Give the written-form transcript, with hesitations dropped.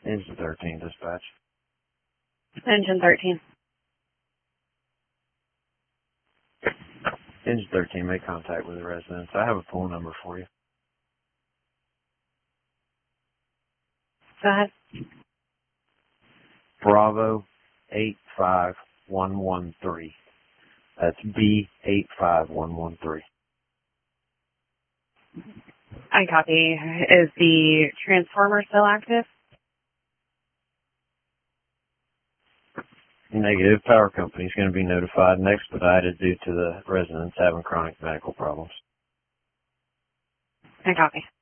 Engine 13, dispatch. Engine 13. Engine 13, make contact with the residents. I have a phone number for you. Go ahead. Bravo 85113. That's B85113. I copy. Is the transformer still active? Negative. Power company is going to be notified and expedited due to the residents having chronic medical problems. I copy.